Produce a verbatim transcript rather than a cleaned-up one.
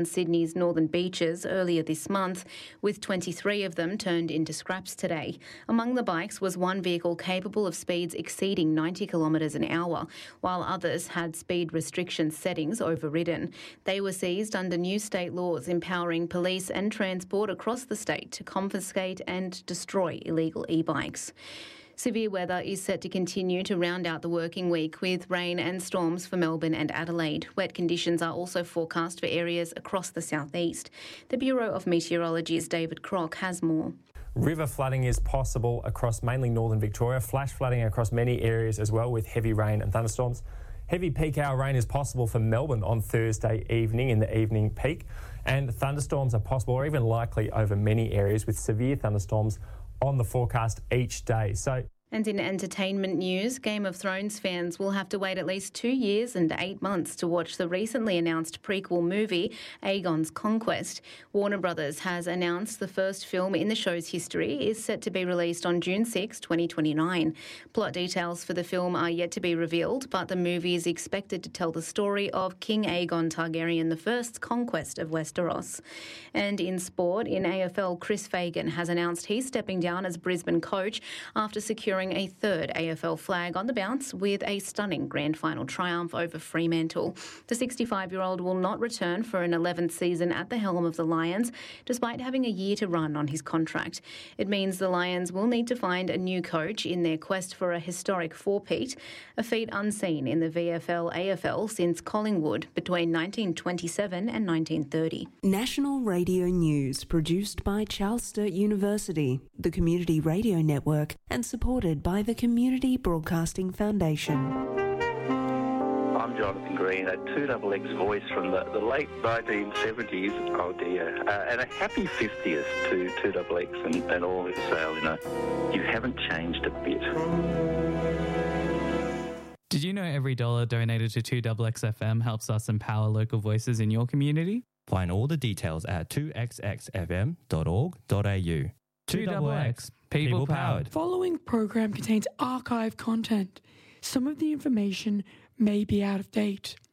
Sydney's northern beaches earlier this month, with twenty-three of them turned into scraps today. Among the bikes was one vehicle capable of speeds exceeding ninety kilometres an hour, while others had speed restriction settings overridden. They were seized under new state laws empowering police and transport across the state to confiscate and destroy illegal e-bikes. Severe weather is set to continue to round out the working week with rain and storms for Melbourne and Adelaide. Wet conditions are also forecast for areas across the southeast. The Bureau of Meteorology's David Crock has more. River flooding is possible across mainly northern Victoria, flash flooding across many areas as well with heavy rain and thunderstorms. Heavy peak hour rain is possible for Melbourne on Thursday evening in the evening peak, and thunderstorms are possible or even likely over many areas with severe thunderstorms on the forecast each day. So. And in entertainment news, Game of Thrones fans will have to wait at least two years and eight months to watch the recently announced prequel movie, Aegon's Conquest. Warner Brothers has announced the first film in the show's history is set to be released on June sixth, twenty twenty-nine. Plot details for the film are yet to be revealed, but the movie is expected to tell the story of King Aegon Targaryen the First's conquest of Westeros. And in sport, in A F L, Chris Fagan has announced he's stepping down as Brisbane coach after securing a third A F L flag on the bounce with a stunning grand final triumph over Fremantle. The sixty-five-year-old will not return for an eleventh season at the helm of the Lions, despite having a year to run on his contract. It means the Lions will need to find a new coach in their quest for a historic four-peat, a feat unseen in the V F L A F L since Collingwood between nineteen twenty-seven and nineteen thirty. National Radio News, produced by Charles Sturt University, the Community Radio Network, and supported by the Community Broadcasting Foundation. I'm Jonathan Green, a two X X voice from the, the late nineteen seventies, oh dear, uh, and a happy fiftieth to two X X and, and all its sale, you know. You haven't changed a bit. Did you know every dollar donated to two X X F M helps us empower local voices in your community? Find all the details at two x x f m dot org dot a u. two X X, people powered. Following program contains archive content. Some of the information may be out of date.